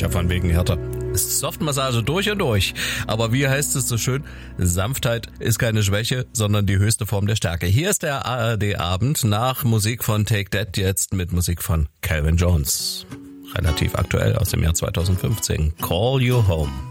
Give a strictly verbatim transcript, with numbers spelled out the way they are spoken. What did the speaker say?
von wegen Hertha. Softmassage durch und durch. Aber wie heißt es so schön? Sanftheit ist keine Schwäche, sondern die höchste Form der Stärke. Hier ist der A R D-Abend nach Musik von Take That, jetzt mit Musik von Calvin Jones. Relativ aktuell aus dem Jahr zweitausendfünfzehn. Call You Home.